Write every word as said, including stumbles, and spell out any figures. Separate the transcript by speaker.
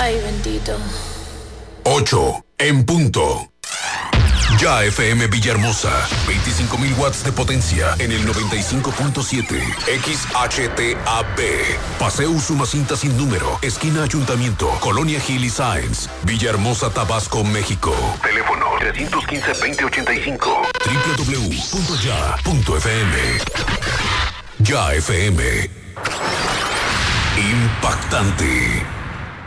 Speaker 1: Ay, bendito.
Speaker 2: ocho en punto. Ya F M Villahermosa, veinticinco mil watts de potencia en el noventa y cinco punto siete. X H T A B. Paseo Usumacinta sin número, esquina Ayuntamiento, Colonia Gil y Sáenz, Villahermosa, Tabasco, México. Teléfono tres uno cinco, veinte ochenta y cinco. doble u doble u doble u punto ya punto f m. Ya F M. Impactante.